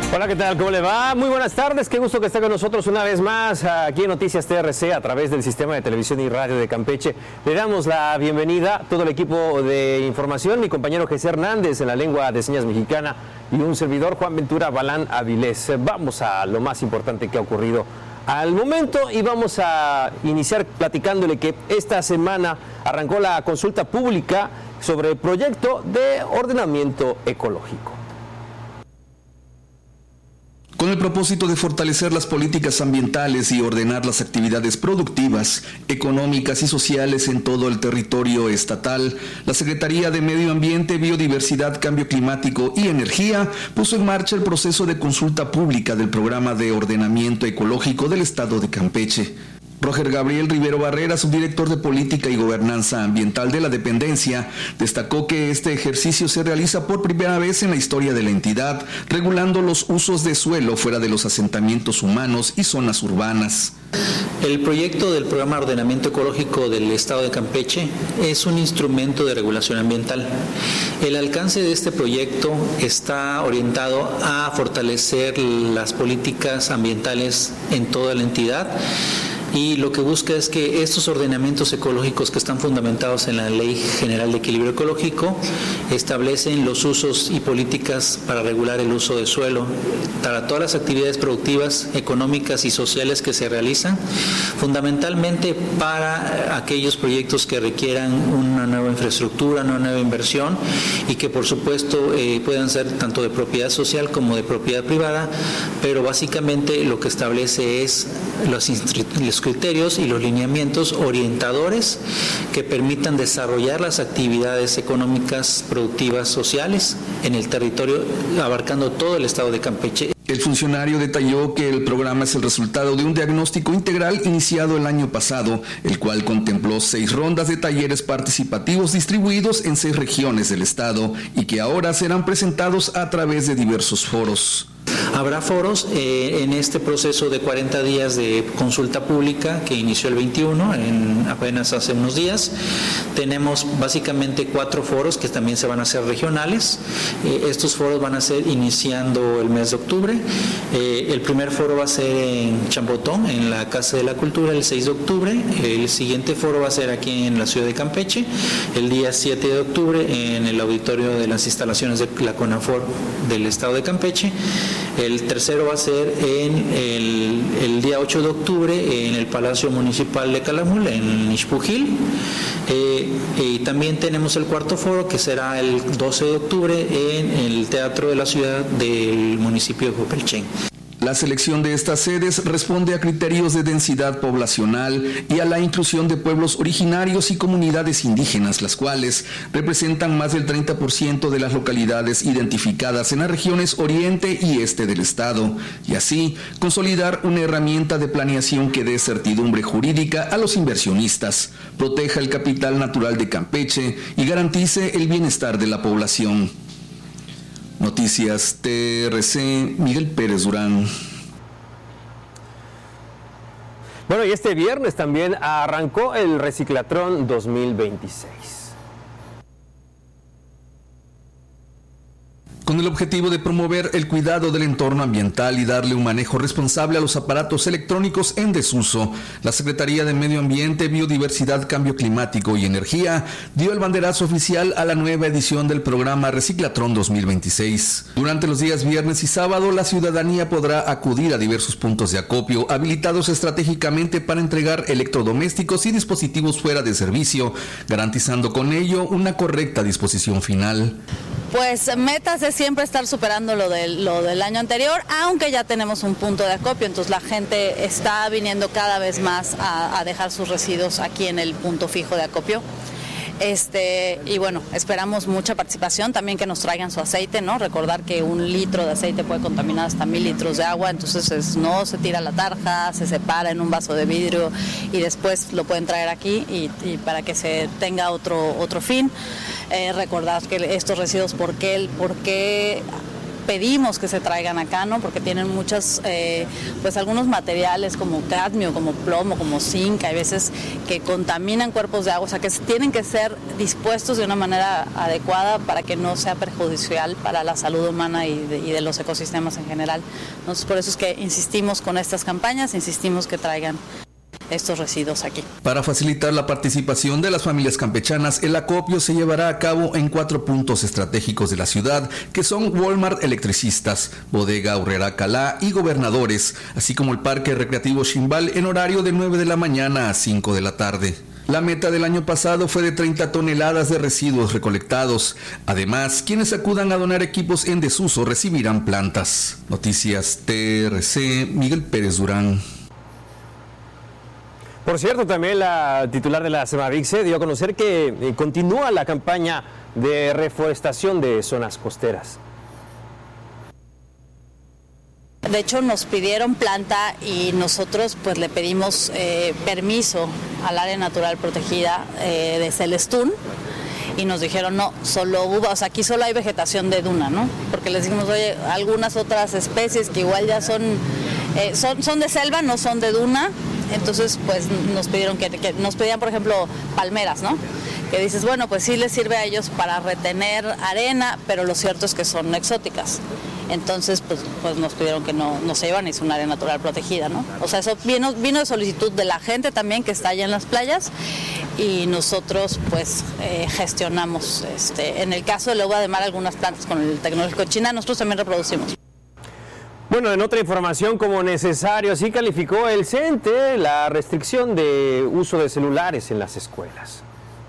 Hola, ¿qué tal? ¿Cómo le va? Muy buenas tardes, qué gusto que esté con nosotros una vez más aquí en Noticias TRC a través del Sistema de Televisión y Radio de Campeche. Le damos la bienvenida a todo el equipo de información, mi compañero Jesús Hernández en la lengua de señas mexicana y un servidor Juan Ventura Balán Avilés. Vamos a lo más importante que ha ocurrido al momento y vamos a iniciar platicándole que esta semana arrancó la consulta pública sobre el proyecto de ordenamiento ecológico. Con el propósito de fortalecer las políticas ambientales y ordenar las actividades productivas, económicas y sociales en todo el territorio estatal, la Secretaría de Medio Ambiente, Biodiversidad, Cambio Climático y Energía puso en marcha el proceso de consulta pública del Programa de Ordenamiento Ecológico del Estado de Campeche. Roger Gabriel Rivero Barrera, subdirector de Política y Gobernanza Ambiental de la dependencia, destacó que este ejercicio se realiza por primera vez en la historia de la entidad, regulando los usos de suelo fuera de los asentamientos humanos y zonas urbanas. El proyecto del Programa de Ordenamiento Ecológico del Estado de Campeche es un instrumento de regulación ambiental. El alcance de este proyecto está orientado a fortalecer las políticas ambientales en toda la entidad, y lo que busca es que estos ordenamientos ecológicos que están fundamentados en la Ley General de Equilibrio Ecológico establecen los usos y políticas para regular el uso del suelo para todas las actividades productivas, económicas y sociales que se realizan, fundamentalmente para aquellos proyectos que requieran una nueva infraestructura, una nueva inversión y que por supuesto puedan ser tanto de propiedad social como de propiedad privada, pero básicamente lo que establece es los criterios y los lineamientos orientadores que permitan desarrollar las actividades económicas, productivas, sociales en el territorio, abarcando todo el estado de Campeche. El funcionario detalló que el programa es el resultado de un diagnóstico integral iniciado el año pasado, el cual contempló 6 rondas de talleres participativos distribuidos en 6 regiones del estado y que ahora serán presentados a través de diversos foros. Habrá foros en este proceso de 40 días de consulta pública que inició el 21, apenas hace unos días. Tenemos básicamente 4 foros que también se van a hacer regionales. Estos foros van a ser iniciando el mes de octubre. El primer foro va a ser en Chambotón, en la Casa de la Cultura, el 6 de octubre. El siguiente foro va a ser aquí en la ciudad de Campeche, el día 7 de octubre, en el auditorio de las instalaciones de la CONAFOR del estado de Campeche. El tercero va a ser en el día 8 de octubre en el Palacio Municipal de Calamul, en Ixpujil. Y también tenemos el cuarto foro que será el 12 de octubre en el Teatro de la Ciudad del municipio de Popelchen. La selección de estas sedes responde a criterios de densidad poblacional y a la inclusión de pueblos originarios y comunidades indígenas, las cuales representan más del 30% de las localidades identificadas en las regiones oriente y este del estado, y así consolidar una herramienta de planeación que dé certidumbre jurídica a los inversionistas, proteja el capital natural de Campeche y garantice el bienestar de la población. Noticias TRC, Miguel Pérez Durán. Bueno, y este viernes también arrancó el Reciclatrón 2026. Con el objetivo de promover el cuidado del entorno ambiental y darle un manejo responsable a los aparatos electrónicos en desuso, la Secretaría de Medio Ambiente, Biodiversidad, Cambio Climático y Energía dio el banderazo oficial a la nueva edición del programa Reciclatrón 2026. Durante los días viernes y sábado, la ciudadanía podrá acudir a diversos puntos de acopio habilitados estratégicamente para entregar electrodomésticos y dispositivos fuera de servicio, garantizando con ello una correcta disposición final. Pues metas es siempre estar superando lo del año anterior, aunque ya tenemos un punto de acopio, entonces la gente está viniendo cada vez más a dejar sus residuos aquí en el punto fijo de acopio. Y bueno, esperamos mucha participación, también que nos traigan su aceite, ¿no? Recordar que 1 litro de aceite puede contaminar hasta 1000 litros de agua, entonces no se tira la tarja, se separa en un vaso de vidrio y después lo pueden traer aquí y para que se tenga otro fin. Recordar que estos residuos, ¿por qué pedimos que se traigan acá, ¿no? Porque tienen muchas, pues algunos materiales como cadmio, como plomo, como zinc, hay veces que contaminan cuerpos de agua, o sea que tienen que ser dispuestos de una manera adecuada para que no sea perjudicial para la salud humana y de los ecosistemas en general. Entonces por eso es que insistimos con estas campañas, insistimos que traigan estos residuos aquí. Para facilitar la participación de las familias campechanas, el acopio se llevará a cabo en 4 puntos estratégicos de la ciudad, que son Walmart Electricistas, Bodega Aurrera Calá y Gobernadores, así como el Parque Recreativo Ximbal en horario de 9 de la mañana a 5 de la tarde. La meta del año pasado fue de 30 toneladas de residuos recolectados. Además, quienes acudan a donar equipos en desuso recibirán plantas. Noticias TRC, Miguel Pérez Durán. Por cierto, también la titular de la Semavixe dio a conocer que continúa la campaña de reforestación de zonas costeras. De hecho, nos pidieron planta y nosotros pues le pedimos permiso al área natural protegida de Celestún y nos dijeron no, solo uva, o sea, aquí solo hay vegetación de duna, ¿no? Porque les dijimos, oye, algunas otras especies que igual ya son de selva, no son de duna. Entonces, pues nos pidieron que nos pedían, por ejemplo, palmeras, ¿no? Que dices, bueno, pues sí les sirve a ellos para retener arena, pero lo cierto es que son exóticas. Entonces, pues nos pidieron que no se llevan, es un área natural protegida, ¿no? O sea, eso vino de solicitud de la gente también que está allá en las playas y nosotros, pues, gestionamos. En el caso de la uva de mar, algunas plantas con el tecnológico China, nosotros también reproducimos. Bueno, en otra información, como necesario, así calificó el CENTE la restricción de uso de celulares en las escuelas.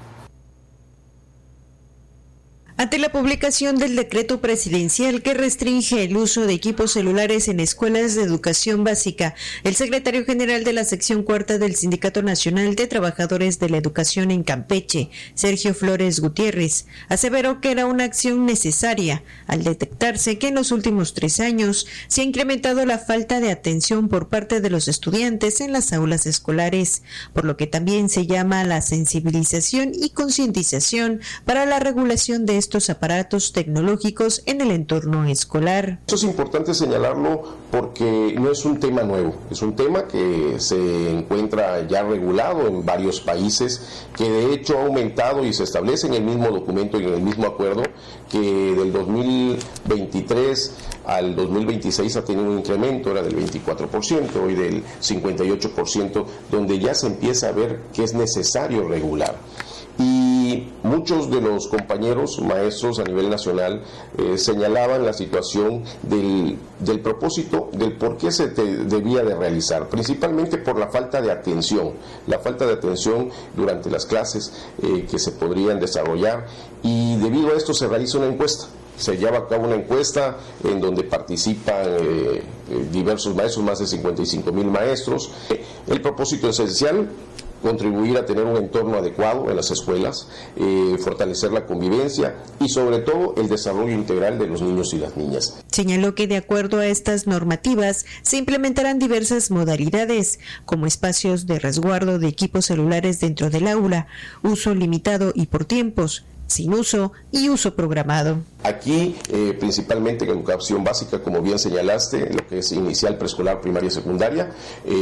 Ante la publicación del decreto presidencial que restringe el uso de equipos celulares en escuelas de educación básica, el secretario general de la sección cuarta del Sindicato Nacional de Trabajadores de la Educación en Campeche, Sergio Flores Gutiérrez, aseveró que era una acción necesaria al detectarse que en los últimos 3 años se ha incrementado la falta de atención por parte de los estudiantes en las aulas escolares, por lo que también se llama a la sensibilización y concientización para la regulación de estos aparatos tecnológicos en el entorno escolar. Eso es importante señalarlo porque no es un tema nuevo, es un tema que se encuentra ya regulado en varios países, que de hecho ha aumentado y se establece en el mismo documento y en el mismo acuerdo que del 2023 al 2026 ha tenido un incremento, era del 24%, hoy del 58%, donde ya se empieza a ver que es necesario regular. Y muchos de los compañeros maestros a nivel nacional señalaban la situación del propósito, del por qué se debía de realizar, principalmente por la falta de atención durante las clases que se podrían desarrollar, y debido a esto se realiza una encuesta. Se lleva a cabo una encuesta en donde participan diversos maestros, más de 55,000 maestros. El propósito esencial: contribuir a tener un entorno adecuado en las escuelas, fortalecer la convivencia y sobre todo el desarrollo integral de los niños y las niñas. Señaló que de acuerdo a estas normativas se implementarán diversas modalidades, como espacios de resguardo de equipos celulares dentro del aula, uso limitado y por tiempos, sin uso y uso programado. Aquí, principalmente en educación básica, como bien señalaste, lo que es inicial, preescolar, primaria y secundaria,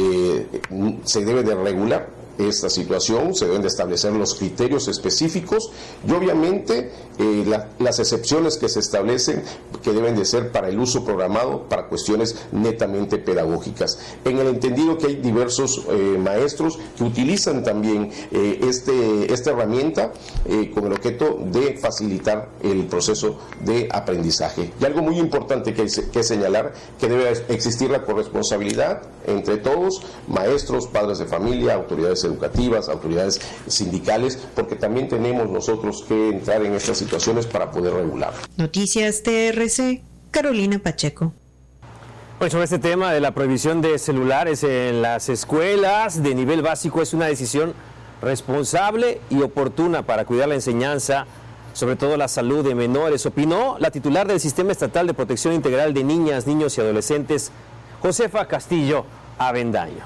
se debe de regular esta situación, se deben de establecer los criterios específicos y obviamente las excepciones que se establecen, que deben de ser para el uso programado, para cuestiones netamente pedagógicas, en el entendido que hay diversos maestros que utilizan también esta herramienta con el objeto de facilitar el proceso de aprendizaje. Y algo muy importante que señalar, que debe existir la corresponsabilidad entre todos, maestros, padres de familia, autoridades educativas, autoridades sindicales, porque también tenemos nosotros que entrar en estas situaciones para poder regular. Noticias TRC, Carolina Pacheco. Bueno, sobre este tema de la prohibición de celulares en las escuelas de nivel básico, es una decisión responsable y oportuna para cuidar la enseñanza, sobre todo la salud de menores, opinó la titular del Sistema Estatal de Protección Integral de Niñas, Niños y Adolescentes, Josefa Castillo Avendaño.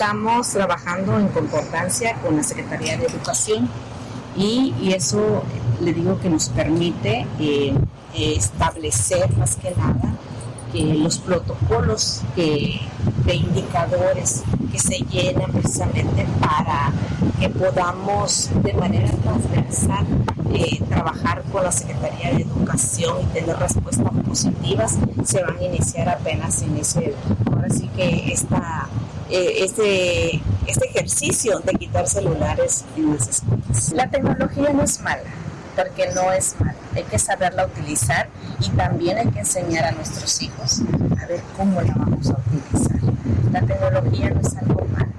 Estamos trabajando en concordancia con la Secretaría de Educación y eso le digo que nos permite establecer más que nada los protocolos de indicadores que se llenan precisamente para que podamos de manera transversal trabajar con la Secretaría de Educación y tener respuestas positivas. Se van a iniciar apenas ahora sí que este ejercicio de quitar celulares en las escuelas. La tecnología no es mala, porque no es mala, hay que saberla utilizar y también hay que enseñar a nuestros hijos a ver cómo la vamos a utilizar. La tecnología no es algo malo,